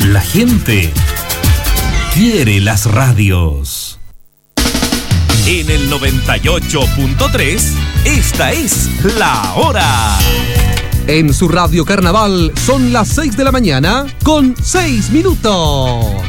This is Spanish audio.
La gente quiere las radios. En el 98.3, esta es La Hora. En su radio Carnaval son las 6 de la mañana con 6 minutos.